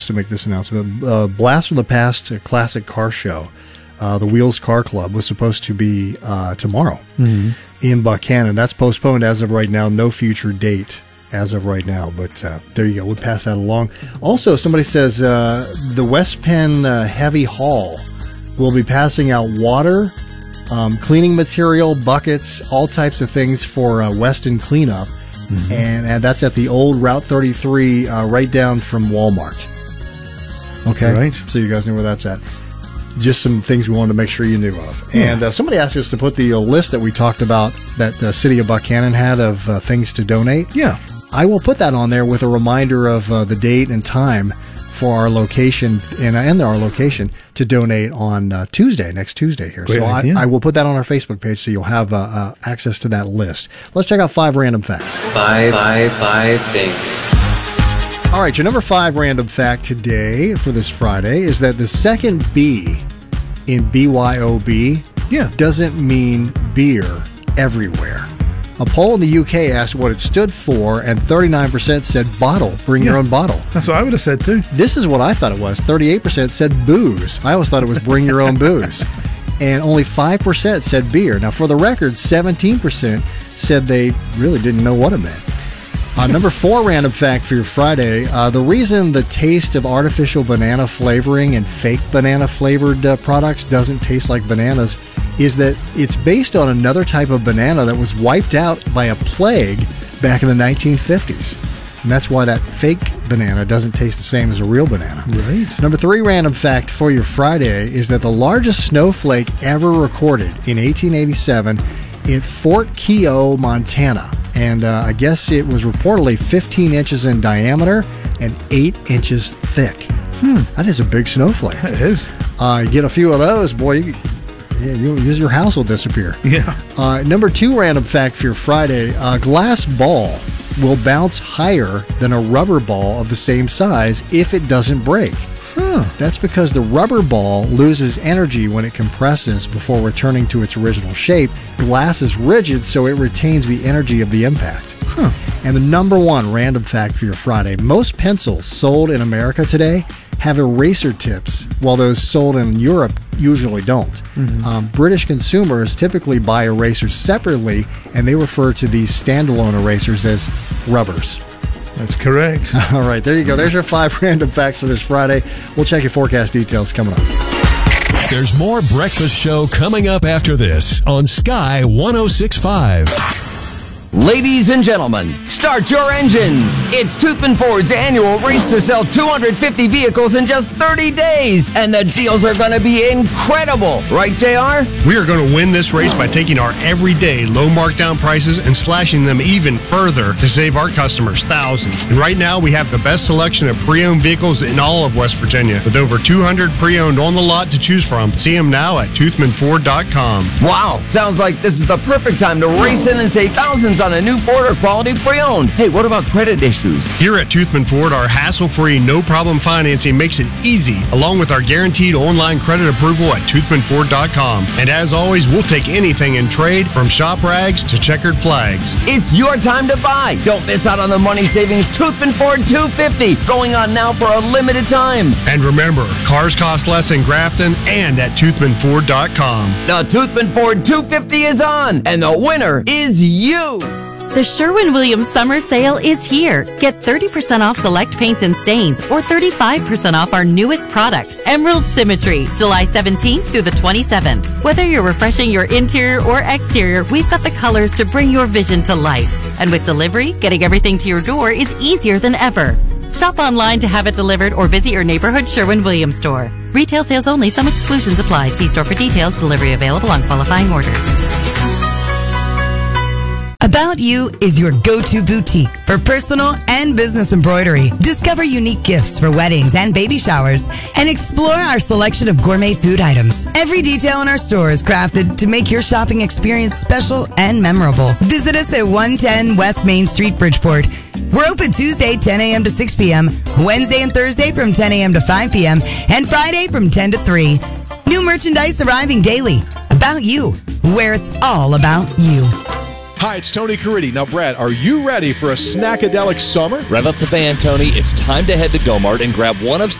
to make this announcement. Blast from the Past Classic Car Show, the Wheels Car Club, was supposed to be tomorrow in Buchanan. That's postponed as of right now. No future date as of right now, but there you go. We'll pass that along. Also, somebody says the West Penn Heavy Haul will be passing out water, cleaning material, buckets, all types of things for Weston cleanup, and that's at the old Route 33 right down from Walmart. Okay, right. So you guys know where that's at. Just some things we wanted to make sure you knew of. And somebody asked us to put the list that we talked about that the city of Buchanan had of things to donate. Yeah. I will put that on there with a reminder of the date and time for our location and our location to donate on next Tuesday here. Great so idea. I will put that on our Facebook page so you'll have access to that list. Let's check out 5 random facts. Five things. All right, your number 5 random fact today for this Friday is that the second B in BYOB doesn't mean beer everywhere. A poll in the UK asked what it stood for, and 39% said bottle, bring your own bottle. That's what I would have said too. This is what I thought it was. 38% said booze. I always thought it was bring your own booze. And only 5% said beer. Now, for the record, 17% said they really didn't know what it meant. Number 4 random fact for your Friday. The reason the taste of artificial banana flavoring and fake banana flavored products doesn't taste like bananas is that it's based on another type of banana that was wiped out by a plague back in the 1950s. And that's why that fake banana doesn't taste the same as a real banana. Right. Number 3 random fact for your Friday is that the largest snowflake ever recorded in 1887 in Fort Keogh, Montana. And I guess it was reportedly 15 inches in diameter and 8 inches thick. That is a big snowflake. It is. You get a few of those, boy, your house will disappear. Yeah. Number 2 random fact for your Friday. A glass ball will bounce higher than a rubber ball of the same size if it doesn't break. That's because the rubber ball loses energy when it compresses before returning to its original shape. Glass is rigid, so it retains the energy of the impact. And the number 1 random fact for your Friday. Most pencils sold in America today have eraser tips, while those sold in Europe usually don't. British consumers typically buy erasers separately, and they refer to these standalone erasers as rubbers. That's correct. All right, there you go. There's your 5 random facts for this Friday. We'll check your forecast details coming up. There's more Breakfast Show coming up after this on Sky 106.5. Ladies and gentlemen, start your engines. It's Toothman Ford's annual race to sell 250 vehicles in just 30 days. And the deals are going to be incredible. Right, JR? We are going to win this race by taking our everyday low markdown prices and slashing them even further to save our customers thousands. And right now, we have the best selection of pre-owned vehicles in all of West Virginia. With over 200 pre-owned on the lot to choose from. See them now at toothmanford.com. Wow, sounds like this is the perfect time to race in and save thousands on a new Ford or quality pre-owned. Hey, what about credit issues? Here at Toothman Ford, our hassle-free, no-problem financing makes it easy, along with our guaranteed online credit approval at toothmanford.com. And as always, we'll take anything in trade, from shop rags to checkered flags. It's your time to buy. Don't miss out on the money savings Toothman Ford 250, going on now for a limited time. And remember, cars cost less in Grafton and at toothmanford.com. The Toothman Ford 250 is on, and the winner is you. The Sherwin-Williams Summer Sale is here. Get 30% off select paints and stains or 35% off our newest product, Emerald Symmetry, July 17th through the 27th. Whether you're refreshing your interior or exterior, we've got the colors to bring your vision to life. And with delivery, getting everything to your door is easier than ever. Shop online to have it delivered or visit your neighborhood Sherwin-Williams store. Retail sales only. Some exclusions apply. See store for details. Delivery available on qualifying orders. About You is your go-to boutique for personal and business embroidery. Discover unique gifts for weddings and baby showers and explore our selection of gourmet food items. Every detail in our store is crafted to make your shopping experience special and memorable. Visit us at 110 West Main Street, Bridgeport. We're open Tuesday, 10 a.m. to 6 p.m., Wednesday and Thursday from 10 a.m. to 5 p.m., and Friday from 10 to 3. New merchandise arriving daily. About You, where it's all about you. Hi, it's Tony Caridi. Now, Brad, are you ready for a snackadelic summer? Rev up the van, Tony. It's time to head to Gomart and grab one of